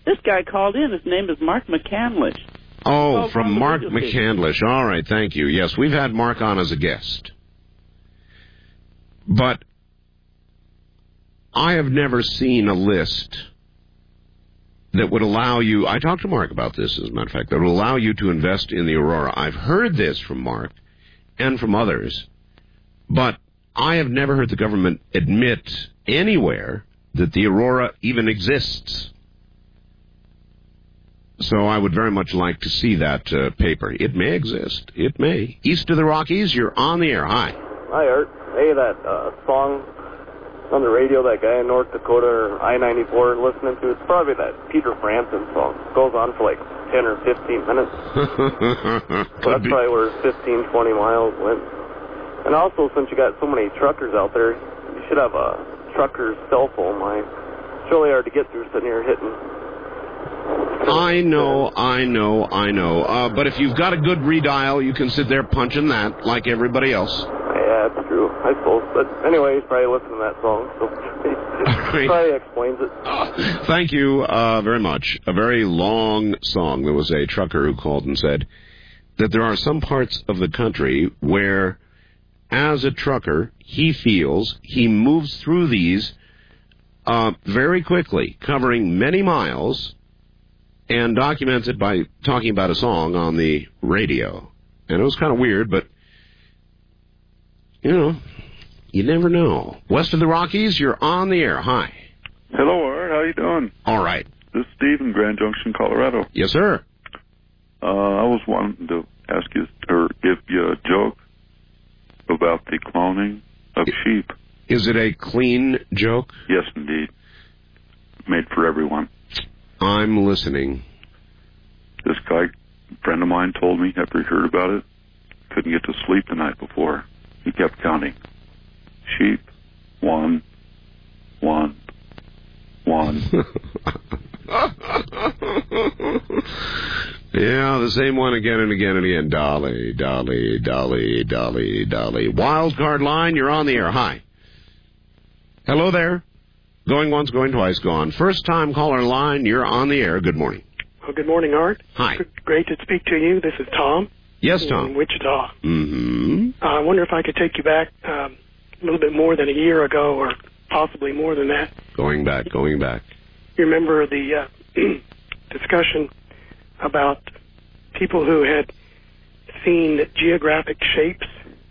This guy called in. His name is Mark McCandlish. Oh, from Mark McCandlish. All right, thank you. Yes, we've had Mark on as a guest. But I have never seen a list that would allow you, I talked to Mark about this, as a matter of fact, that would allow you to invest in the Aurora. I've heard this from Mark and from others, but I have never heard the government admit anywhere that the Aurora even exists. So I would very much like to see that paper. It may exist. It may. East of the Rockies, you're on the air. Hi. Hi, Art. Hey, that song on the radio, that guy in North Dakota or I-94 listening to, it's probably that Peter Frampton song. It goes on for like 10 or 15 minutes. So that's probably where 15, 20 miles went. And also, since you got so many truckers out there, you should have a trucker's cell phone line. It's really hard to get through sitting here hitting. I know. But if you've got a good redial, you can sit there punching that like everybody else. Yeah, that's true, I suppose. But anyway, he's probably listening to that song, so it probably explains it. Thank you very much. A very long song. There was a trucker who called and said that there are some parts of the country where, as a trucker, he feels he moves through these very quickly, covering many miles, and documents it by talking about a song on the radio. And it was kind of weird, but, you know, you never know. West of the Rockies, you're on the air. Hi. Hello, Art. How you doing? All right. This is Steve in Grand Junction, Colorado. Yes, sir. I was wanting to ask you, or give you a joke about the cloning of sheep. Is it a clean joke? Yes, indeed. Made for everyone. I'm listening. This guy, a friend of mine, told me after he heard about it, couldn't get to sleep the night before. He kept counting. Sheep, 1, 1, 1. Yeah, the same one again and again and again. Dolly, Dolly, Dolly, Dolly, Dolly. Wild card line, you're on the air. Hi. Hello there. Going once, going twice, gone. First time caller line, you're on the air. Good morning. Well, good morning, Art. Hi. Great to speak to you. This is Tom. Yes, Tom. In Wichita. Mm-hmm. I wonder if I could take you back a little bit more than a year ago, or possibly more than that. Going back. You remember the discussion about people who had seen geographic shapes?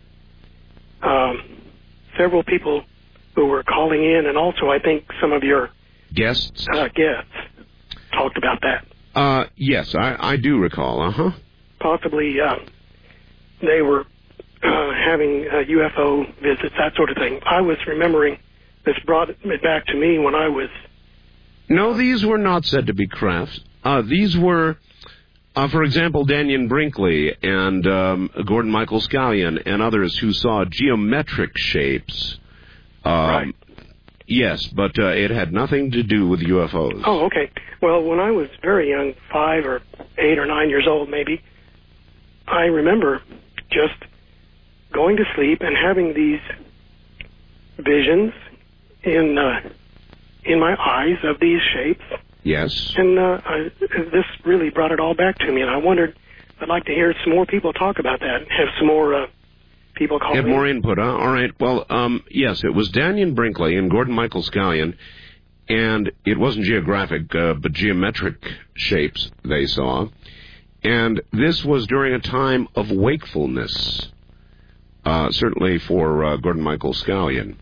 Several people who were calling in, and also I think some of your guests talked about that. Yes, I do recall. Uh-huh. Possibly they were having UFO visits, that sort of thing. I was remembering this brought it back to me when I was... No, these were not said to be crafts. These were, for example, Daniel Brinkley and Gordon Michael Scallion and others who saw geometric shapes. Right. Yes, but it had nothing to do with UFOs. Oh, okay. Well, when I was very young, 5 or 8 or 9 years old maybe, I remember just going to sleep and having these visions in my eyes of these shapes. Yes. And this really brought it all back to me, and I wondered, I'd like to hear some more people talk about that, have some more people call have in. more input, huh? All right. Well, yes, it was Daniel Brinkley and Gordon Michael Scallion, and it wasn't geographic, but geometric shapes they saw. And this was during a time of wakefulness, certainly for Gordon Michael Scallion,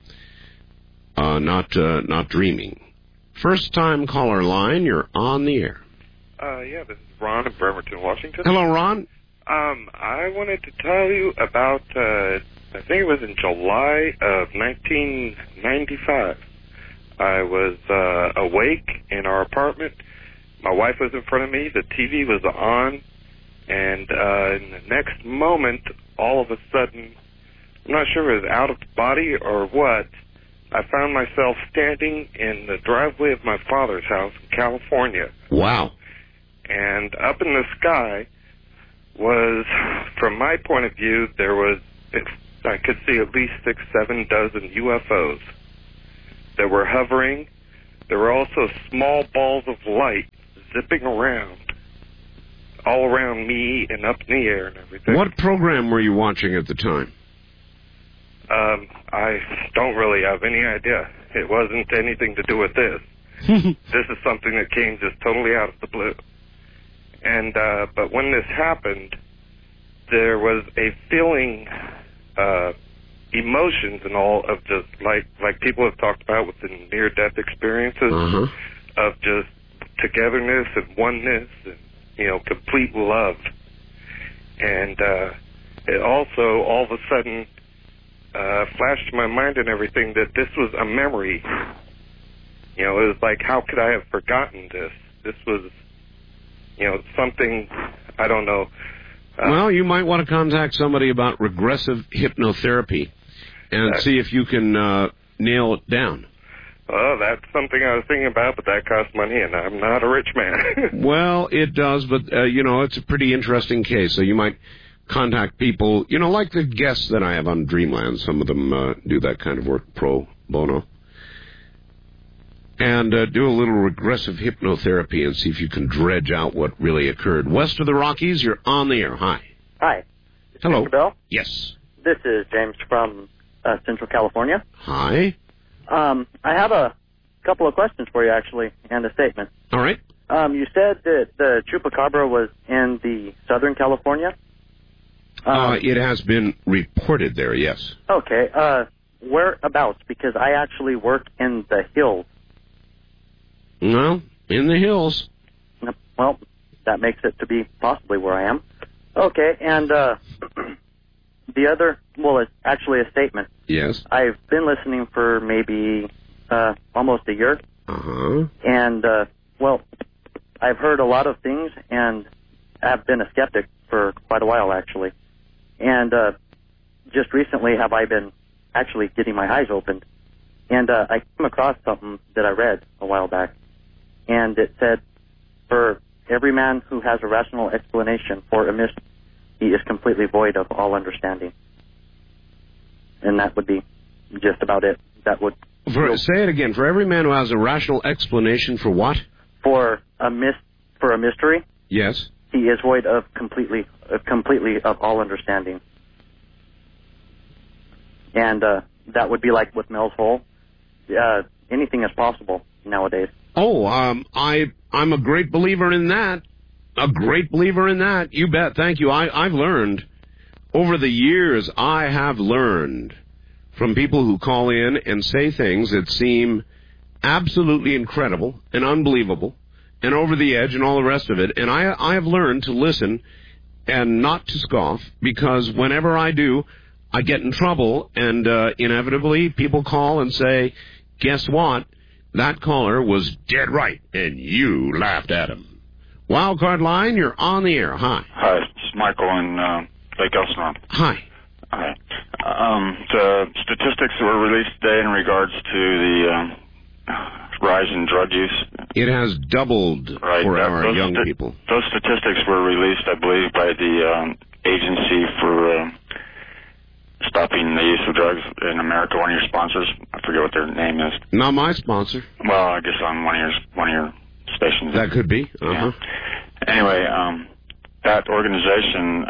not dreaming. First time caller line, you're on the air. Yeah, this is Ron in Bremerton, Washington. Hello, Ron. I wanted to tell you about, I think it was in July of 1995. I was awake in our apartment. My wife was in front of me. The TV was on. And in the next moment, all of a sudden, I'm not sure if it was out of body or what, I found myself standing in the driveway of my father's house in California. Wow. And up in the sky was, from my point of view, I could see at least 6, 7 dozen UFOs that were hovering. There were also small balls of light zipping around, all around me and up in the air and everything. What program were you watching at the time? I don't really have any idea. It wasn't anything to do with this. This is something that came just totally out of the blue. And but when this happened, there was a feeling, emotions and all of just like people have talked about with the near-death experiences, of just togetherness and oneness and, you know, complete love. And it also, all of a sudden, flashed to my mind and everything that this was a memory. You know, it was like, how could I have forgotten this? This was, you know, something, I don't know. Well, you might want to contact somebody about regressive hypnotherapy and see if you can nail it down. Well, that's something I was thinking about, but that costs money, and I'm not a rich man. Well, it does, but, you know, it's a pretty interesting case, so you might contact people, you know, like the guests that I have on Dreamland. Some of them do that kind of work pro bono. And do a little regressive hypnotherapy and see if you can dredge out what really occurred. West of the Rockies, you're on the air. Hi. Hi. Hello. Mr. Bell? Yes. This is James from Central California. Hi. I have a couple of questions for you, actually, and a statement. All right. You said that the Chupacabra was in the Southern California? It has been reported there, yes. Okay. Whereabouts? Because I actually work in the hills. Well, in the hills. Well, that makes it to be possibly where I am. Okay, and the other, well, it's actually a statement. Yes. I've been listening for maybe almost a year. Uh-huh. And, well, I've heard a lot of things, and I've been a skeptic for quite a while, actually. And just recently have I been actually getting my eyes opened. And I came across something that I read a while back. And it said, for every man who has a rational explanation for a mystery, he is completely void of all understanding. And that would be just about it. That would... Say it again. For every man who has a rational explanation for what? For a mystery? Yes. He is void of completely of all understanding. And that would be like with Mel's Hole. Anything is possible nowadays. Oh, I'm a great believer in that. A great believer in that. You bet. Thank you. I've learned over the years. I have learned from people who call in and say things that seem absolutely incredible and unbelievable and over the edge and all the rest of it. And I have learned to listen and not to scoff, because whenever I do, I get in trouble, and inevitably people call and say, guess what? That caller was dead right, and you laughed at him. Wildcard line, you're on the air. Hi. Hi, it's Michael in Lake Elsinore. Hi. Hi. The statistics that were released today in regards to the rise in drug use. It has doubled for our young people. Those statistics were released, I believe, by the Agency for Stopping the Use of Drugs in America, one of your sponsors. I forget what their name is. Not my sponsor. Well, I guess on one of your stations. That could be. Yeah. Anyway, that organization,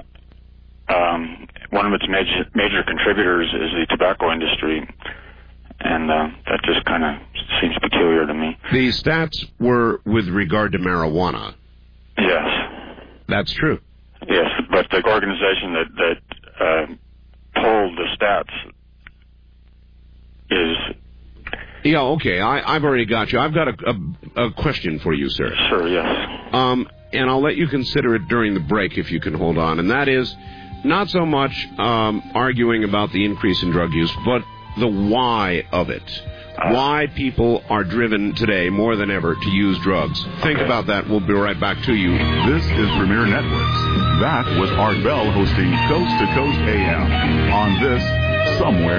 one of its major contributors is the tobacco industry, and that just kind of seems peculiar to me. The stats were with regard to marijuana. Yes. That's true. Yes, but the organization that pulled the stats is... Yeah, okay, I've already got you. I've got a question for you, sir. Sure, yes. And I'll let you consider it during the break if you can hold on. And that is not so much arguing about the increase in drug use, but the why of it. Why people are driven today more than ever to use drugs. Think about that. We'll be right back to you. This is Premier Networks. That was Art Bell hosting Coast to Coast AM on this Somewhere